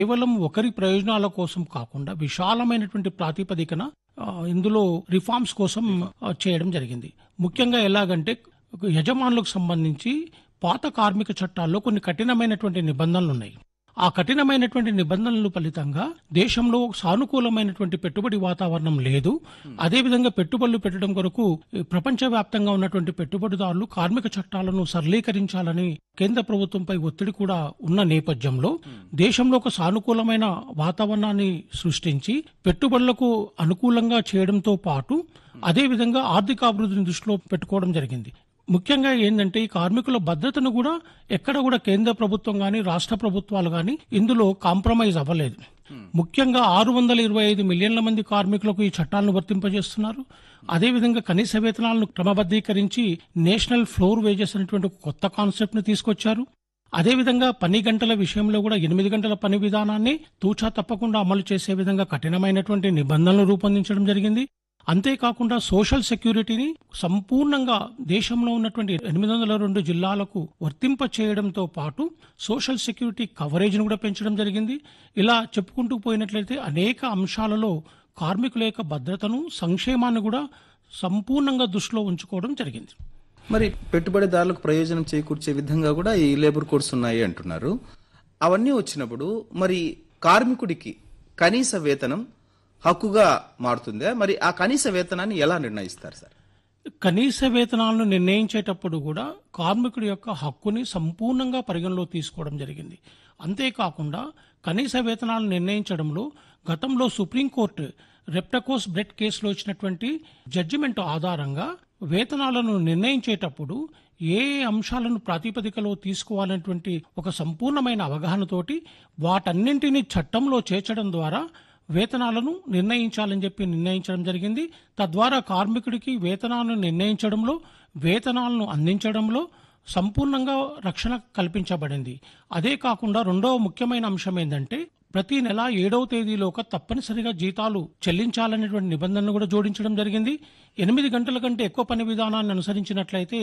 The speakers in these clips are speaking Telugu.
కేవలం ఒకరి ప్రయోజనాల కోసం కాకుండా విశాలమైనటువంటి ప్రాతిపదికన ఇందులో రిఫార్మ్స్ కోసం చేయడం జరిగింది. ముఖ్యంగా ఎలాగంటే యజమానులకు సంబంధించి పాత కార్మిక చట్టాల్లో కొన్ని కఠినమైనటువంటి నిబంధనలు ఉన్నాయి. ఆ కఠినమైనటువంటి నిబంధనల ఫలితంగా దేశంలో సానుకూలమైనటువంటి పెట్టుబడి వాతావరణం లేదు. అదేవిధంగా పెట్టుబడులు పెట్టడం కొరకు ప్రపంచవ్యాప్తంగా ఉన్నటువంటి పెట్టుబడిదారులు కార్మిక చట్టాలను సరళీకరించాలని కేంద్ర ప్రభుత్వంపై ఒత్తిడి కూడా ఉన్న నేపథ్యంలో దేశంలో ఒక సానుకూలమైన వాతావరణాన్ని సృష్టించి పెట్టుబడులకు అనుకూలంగా చేయడంతో పాటు అదేవిధంగా ఆర్థికాభివృద్ధిని దృష్టిలో పెట్టుకోవడం జరిగింది. ముఖ్యంగా ఏంటంటే ఈ కార్మికుల భద్రతను కూడా ఎక్కడ కూడా కేంద్ర ప్రభుత్వం గాని రాష్ట్ర ప్రభుత్వాలు గాని ఇందులో కాంప్రమైజ్ అవ్వలేదు. ముఖ్యంగా 625 మిలియన్ల మంది కార్మికులకు ఈ చట్టాలను వర్తింపజేస్తున్నారు. అదేవిధంగా కనీస వేతనాలను క్రమబద్ధీకరించి నేషనల్ ఫ్లోర్ వేజెస్ అనేటువంటి ఒక కొత్త కాన్సెప్ట్ ను తీసుకొచ్చారు. అదేవిధంగా పని గంటల విషయంలో కూడా 8 గంటల పని విధానాన్ని తూచా తప్పకుండా అమలు చేసే విధంగా కఠినమైనటువంటి నిబంధనలు రూపొందించడం జరిగింది. అంతేకాకుండా సోషల్ సెక్యూరిటీని సంపూర్ణంగా దేశంలో ఉన్నటువంటి 802 జిల్లాలకు వర్తింప చేయడంతో పాటు సోషల్ సెక్యూరిటీ కవరేజ్ను కూడా పెంచడం జరిగింది. ఇలా చెప్పుకుంటూ పోయినట్లయితే అనేక అంశాలలో కార్మికుల యొక్క భద్రతను సంక్షేమాన్ని కూడా సంపూర్ణంగా దృష్టిలో ఉంచుకోవడం జరిగింది. మరి పెట్టుబడిదారులకు ప్రయోజనం చేకూర్చే విధంగా కూడా ఈ లేబర్ కోడ్స్ ఉన్నాయి అంటున్నారు. అవన్నీ వచ్చినప్పుడు మరి కార్మికుడికి కనీస వేతనం హక్కుగా మారుతుందా? మరి ఆ కనీస వేతనాన్ని ఎలా నిర్ణయిస్తారు సార్? కనీస వేతనాలను నిర్ణయించేటప్పుడు కూడా కార్మికుడి యొక్క హక్కుని సంపూర్ణంగా పరిగణలో తీసుకోవడం జరిగింది. అంతేకాకుండా కనీస వేతనాలను నిర్ణయించడంలో గతంలో సుప్రీంకోర్టు రెప్టకోస్ బ్రెడ్ కేసులో ఇచ్చినటువంటి జడ్జిమెంట్ ఆధారంగా వేతనాలను నిర్ణయించేటప్పుడు ఏ అంశాలను ప్రాతిపదికలో తీసుకోవాలనేటువంటి ఒక సంపూర్ణమైన అవగాహనతోటి వాటన్నింటినీ చట్టంలో చేర్చడం ద్వారా వేతనాలను నిర్ణయించడం జరిగింది. తద్వారా కార్మికుడికి వేతనాలను నిర్ణయించడంలో వేతనాలను అందించడంలో సంపూర్ణంగా రక్షణ కల్పించబడింది. అదే కాకుండా రెండవ ముఖ్యమైన అంశం ఏంటంటే ప్రతి నెల 7వ తేదీలోగా తప్పనిసరిగా జీతాలు చెల్లించాలనేటువంటి నిబంధనను కూడా జోడించడం జరిగింది. 8 గంటల కంటే ఎక్కువ పని విధానాన్ని అనుసరించినట్లయితే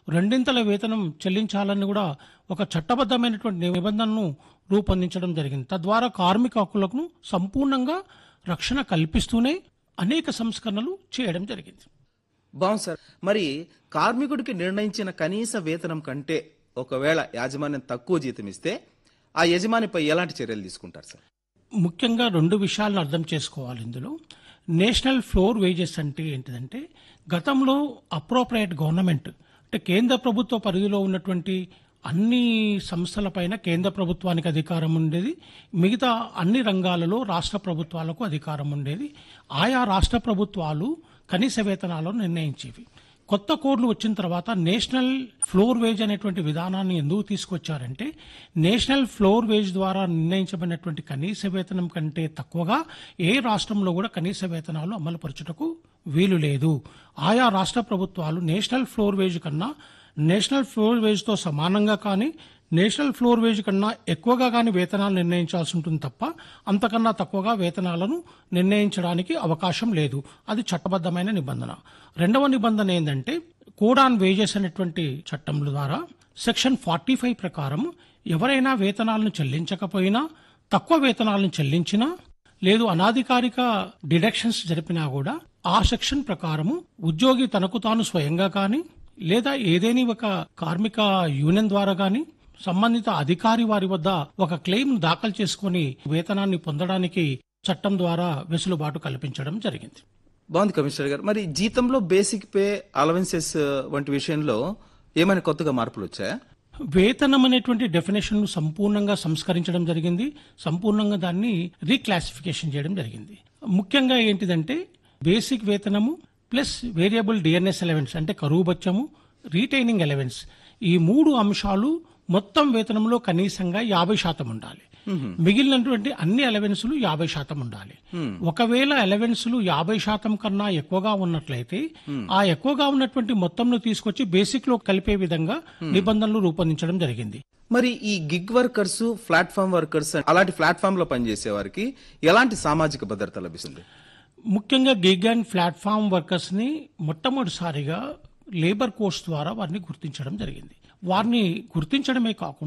2 వేతనం చెల్లించాలని కూడా ఒక చట్టబద్ధమైనటువంటి నిబంధనను రూపొందించడం జరిగింది. తద్వారా కార్మిక హక్కులకు సంపూర్ణంగా రక్షణ కల్పిస్తూనే అనేక సంస్కరణలు చేయడం జరిగింది. బాగుంది సార్. మరి కార్మికుడికి నిర్ణయించిన కనీస వేతనం కంటే ఒకవేళ యాజమాన్యం తక్కువ జీతం ఇస్తే ఆ యజమానిపై ఎలాంటి చర్యలు తీసుకుంటారు సార్? ముఖ్యంగా 2 విషయాలను అర్థం చేసుకోవాలి. ఇందులో నేషనల్ ఫ్లోర్ వేజెస్ అంటే ఏంటిదంటే గతంలో అప్రోప్రియేట్ గవర్నమెంట్ అంటే కేంద్ర ప్రభుత్వ పరిధిలో ఉన్నటువంటి అన్ని సంస్థలపైన కేంద్ర ప్రభుత్వానికి అధికారం ఉండేది. మిగతా అన్ని రంగాలలో రాష్ట్ర ప్రభుత్వాలకు అధికారం ఉండేది. ఆయా రాష్ట్ర ప్రభుత్వాలు కనీస వేతనాలను నిర్ణయించేవి. కొత్త కోడ్లు వచ్చిన తర్వాత నేషనల్ ఫ్లోర్ వేజ్ అనేటువంటి విధానాన్ని ఎందుకు తీసుకొచ్చారంటే నేషనల్ ఫ్లోర్ వేజ్ ద్వారా నిర్ణయించబడినటువంటి కనీస వేతనం కంటే తక్కువగా ఏ రాష్ట్రంలో కూడా కనీస వేతనాలు అమలుపరచుటకు వీలు లేదు. ఆయా రాష్ట్ర ప్రభుత్వాలు నేషనల్ ఫ్లోర్ వేజ్ కన్నా నేషనల్ ఫ్లోర్ వేజ్తో సమానంగా కానీ నేషనల్ ఫ్లోర్ వేజ్ కన్నా ఎక్కువగా కానీ వేతనాలు నిర్ణయించాల్సి ఉంటుంది తప్ప అంతకన్నా తక్కువగా వేతనాలను నిర్ణయించడానికి అవకాశం లేదు. అది చట్టబద్ధమైన నిబంధన. రెండవ నిబంధన ఏంటంటే కోడ్ ఆన్ వేజెస్ అనేటువంటి చట్టం ద్వారా సెక్షన్ 45 ప్రకారం ఎవరైనా వేతనాలను చెల్లించకపోయినా తక్కువ వేతనాలను చెల్లించినా లేదు అనాధికారిక డిడక్షన్స్ జరిపినా కూడా ఆ సెక్షన్ ప్రకారము ఉద్యోగి తనకు తాను స్వయంగా కానీ లేదా ఏదేని ఒక కార్మిక యూనియన్ ద్వారా కానీ సంబంధిత అధికారి వారి వద్ద ఒక క్లెయిమ్ దాఖలు చేసుకుని వేతనాన్ని పొందడానికి చట్టం ద్వారా వెసులుబాటు కల్పించడం జరిగింది. బాగుంది కమిషనర్ గారు. మరి జీతంలో బేసిక్ పే అలవెన్సెస్ వంటి విషయంలో ఏమైనా కొత్తగా మార్పులు వచ్చాయా? వేతనం అనేటువంటి డెఫినేషన్ ను సంపూర్ణంగా సంస్కరించడం జరిగింది. సంపూర్ణంగా దాన్ని రీక్లాసిఫికేషన్ చేయడం జరిగింది. ముఖ్యంగా ఏంటిదంటే basic వేతనము plus variable DNS allowance అంటే కరువు బత్యము, రీటైనింగ్ అలవెన్స్ ఈ 3 అంశాలు మొత్తం వేతనంలో కనీసంగా 50% ఉండాలి. మిగిలినటువంటి అన్ని అలవెన్సులు 50% ఉండాలి. ఒకవేళ అలవెన్సులు 50% కన్నా ఎక్కువగా ఉన్నట్లయితే ఆ ఎక్కువగా ఉన్నటువంటి మొత్తంను తీసుకొచ్చి బేసిక్ లో కలిపే విధంగా నిబంధనలు రూపొందించడం జరిగింది. మరి ఈ గిగ్ వర్కర్స్, ప్లాట్ఫామ్ వర్కర్స్ అలాంటి ప్లాట్ఫామ్ లో పనిచేసే వారికి ఎలాంటి సామాజిక భద్రత లభిస్తుంది? ముఖ్యంగా గిగ్ అండ్ ప్లాట్ఫామ్ వర్కర్స్ ని మొట్టమొదటిసారిగా లేబర్ కోడ్స్ ద్వారా వారిని గుర్తించడం జరిగింది. వారిని గుర్తించడమే కాకుండా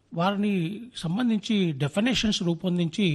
వారిని సంబంధించి డెఫినేషన్స్ రూపొందించి